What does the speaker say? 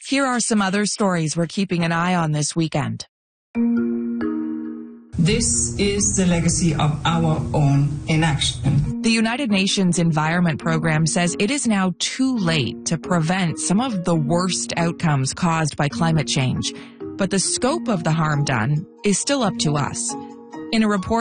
Here are some other stories we're keeping an eye on this weekend. This is the legacy of our own inaction. The United Nations Environment Program says it is now too late to prevent some of the worst outcomes caused by climate change. But the scope of the harm done is still up to us. In a report